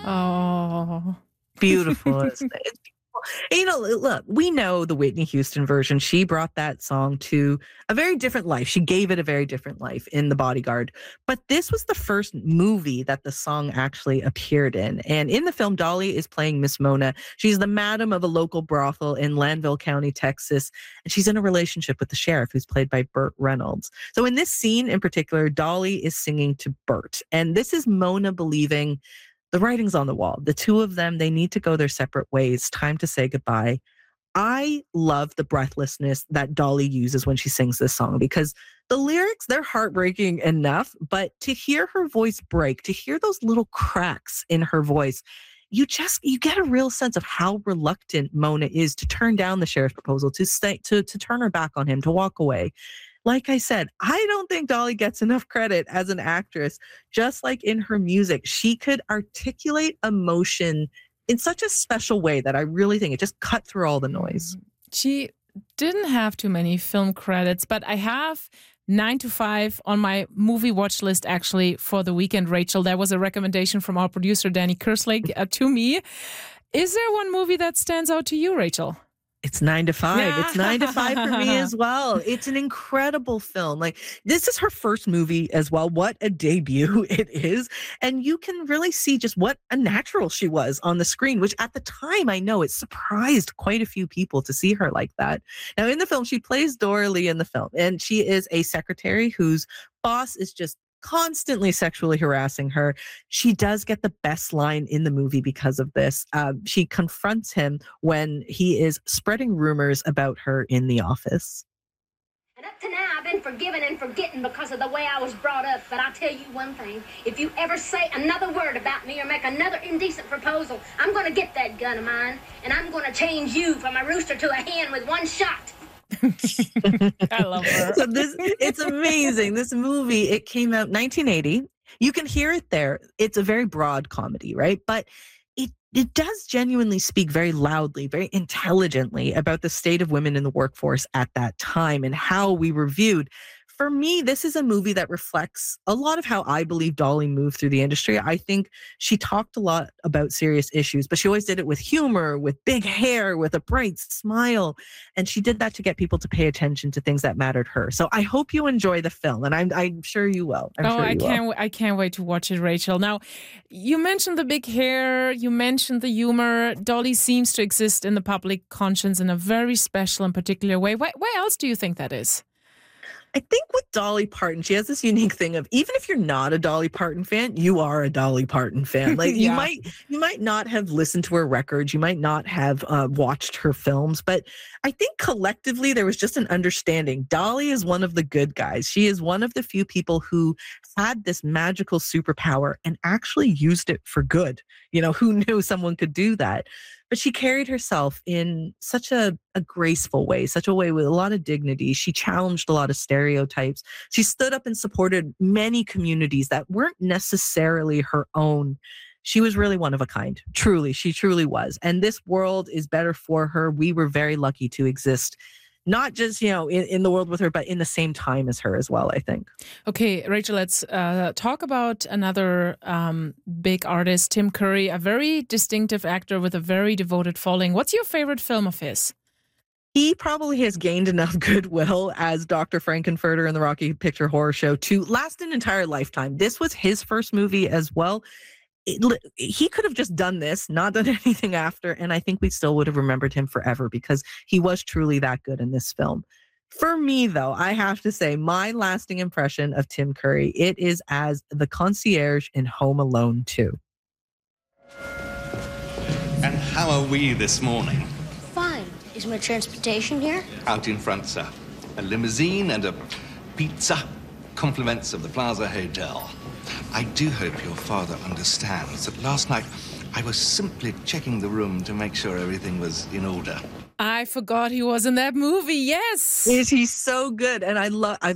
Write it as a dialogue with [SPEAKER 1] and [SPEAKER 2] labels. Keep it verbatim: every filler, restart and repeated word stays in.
[SPEAKER 1] Oh.
[SPEAKER 2] Beautiful, isn't it? It's beautiful. And, you know, look, we know the Whitney Houston version. She brought that song to a very different life. She gave it a very different life in The Bodyguard. But this was the first movie that the song actually appeared in. And in the film, Dolly is playing Miss Mona. She's the madam of a local brothel in Lanville County, Texas. And she's in a relationship with the sheriff, who's played by Burt Reynolds. So in this scene in particular, Dolly is singing to Burt. And this is Mona believing the writing's on the wall. The two of them, they need to go their separate ways. Time to say goodbye. I love the breathlessness that Dolly uses when she sings this song, because the lyrics, they're heartbreaking enough, but to hear her voice break, to hear those little cracks in her voice, you just, you get a real sense of how reluctant Mona is to turn down the sheriff's proposal, to stay, to, to turn her back on him, to walk away. Like I said, I don't think Dolly gets enough credit as an actress. Just like in her music, she could articulate emotion in such a special way that I really think it just cut through all the noise.
[SPEAKER 1] She didn't have too many film credits, but I have Nine to Five on my movie watch list actually for the weekend, Rachel. That was a recommendation from our producer, Danny Kerslake, uh, to me. Is there one movie that stands out to you, Rachel?
[SPEAKER 2] It's Nine to Five. Yeah. It's Nine to Five for me as well. It's an incredible film. Like, this is her first movie as well. What a debut it is. And you can really see just what a natural she was on the screen, which at the time, I know it surprised quite a few people to see her like that. Now, in the film, she plays Dora Lee in the film, and she is a secretary whose boss is just constantly sexually harassing her. She does get the best line in the movie because of this. Uh, she confronts him when he is spreading rumors about her in the office.
[SPEAKER 3] And up to now, I've been forgiven and forgetting because of the way I was brought up. But I'll tell you one thing. If you ever say another word about me or make another indecent proposal, I'm going to get that gun of mine, and I'm going to change you from a rooster to a hen with one shot.
[SPEAKER 1] I love her.
[SPEAKER 2] So this, it's amazing. This movie, it came out nineteen eighty. You can hear it there. It's a very broad comedy, right? But it it does genuinely speak very loudly, very intelligently about the state of women in the workforce at that time and how we were viewed. For me, this is a movie that reflects a lot of how I believe Dolly moved through the industry. I think she talked a lot about serious issues, but she always did it with humor, with big hair, with a bright smile. And she did that to get people to pay attention to things that mattered her. So I hope you enjoy the film, and I'm, I'm sure you will. I'm
[SPEAKER 1] oh,
[SPEAKER 2] sure you
[SPEAKER 1] I can't!
[SPEAKER 2] will.
[SPEAKER 1] I can't wait to watch it, Rachel. Now, you mentioned the big hair, you mentioned the humor. Dolly seems to exist in the public conscience in a very special and particular way. Why, why else do you think that is?
[SPEAKER 2] I think with Dolly Parton, she has this unique thing of, even if you're not a Dolly Parton fan, you are a Dolly Parton fan. Like yeah. you might, you might not have listened to her records, you might not have uh, watched her films, but I think collectively there was just an understanding. Dolly is one of the good guys. She is one of the few people who had this magical superpower and actually used it for good. You know, who knew someone could do that? But she carried herself in such a, a graceful way, such a way with a lot of dignity. She challenged a lot of stereotypes. She stood up and supported many communities that weren't necessarily her own. She was really one of a kind. Truly, she truly was. And this world is better for her. We were very lucky to exist, not just, you know, in, in the world with her, but in the same time as her as well, I think.
[SPEAKER 1] Okay, Rachel, let's uh, talk about another um, big artist, Tim Curry, a very distinctive actor with a very devoted following. What's your favorite film of his?
[SPEAKER 2] He probably has gained enough goodwill as Doctor Frankenfurter in the Rocky Picture Horror Show to last an entire lifetime. This was his first movie as well. It, he could have just done this, not done anything after, and I think we still would have remembered him forever because he was truly that good in this film. For me, though, I have to say my lasting impression of Tim Curry, it is as the concierge in Home Alone two.
[SPEAKER 4] And how are we this morning?
[SPEAKER 5] Fine. Is my transportation here?
[SPEAKER 4] Out in front, sir. A limousine and a pizza. Compliments of the Plaza Hotel. I do hope your father understands that last night I was simply checking the room to make sure everything was in order.
[SPEAKER 1] I forgot he was in that movie. Yes.
[SPEAKER 2] Is he so good? And I love I